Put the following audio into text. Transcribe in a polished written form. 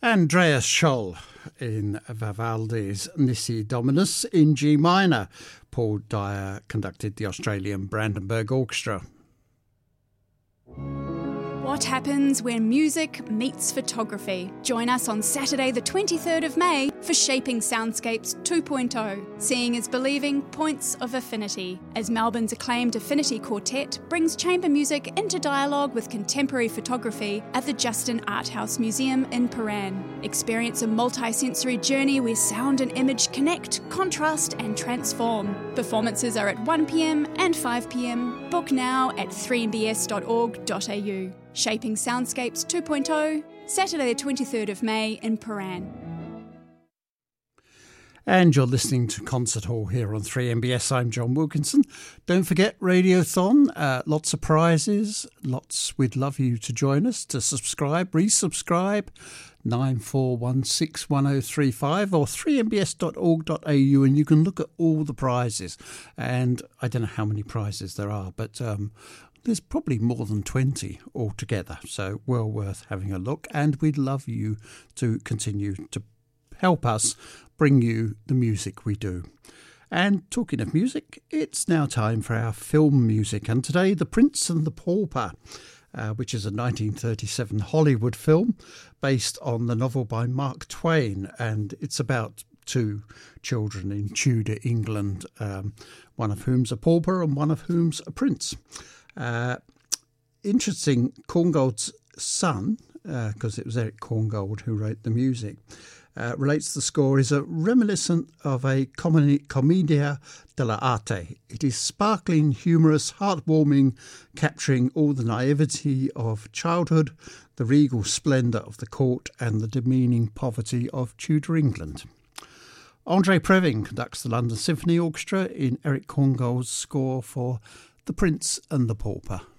Andreas Scholl in Vivaldi's Nisi Dominus in G minor. Paul Dyer conducted the Australian Brandenburg Orchestra. What happens when music meets photography? Join us on Saturday the 23rd of May for Shaping Soundscapes 2.0, Seeing is Believing, Points of Affinity, as Melbourne's acclaimed Affinity Quartet brings chamber music into dialogue with contemporary photography at the Justin Art House Museum in Paran. Experience a multi-sensory journey where sound and image connect, contrast and transform. Performances are at 1pm and 5pm. Book now at 3mbs.org.au. Shaping Soundscapes 2.0, Saturday the 23rd of May in Paran. And you're listening to Concert Hall here on 3MBS. I'm John Wilkinson. Don't forget Radiothon, lots of prizes, we'd love you to join us, to subscribe, resubscribe, 94161035 or 3mbs.org.au, and you can look at all the prizes. And I don't know how many prizes there are, but there's probably more than 20 altogether, so well worth having a look. And we'd love you to continue to help us bring you the music we do. And talking of music, it's now time for our film music. And today, The Prince and the Pauper, which is a 1937 Hollywood film based on the novel by Mark Twain. And it's about two children in Tudor England, one of whom's a pauper and one of whom's a prince. Interesting, Korngold's son, because it was Eric Korngold who wrote the music, relates the score is a reminiscent of a commedia dell'arte. It is sparkling, humorous, heartwarming, capturing all the naivety of childhood, the regal splendour of the court and the demeaning poverty of Tudor England. André Previn conducts the London Symphony Orchestra in Eric Korngold's score for The Prince and the Pauper.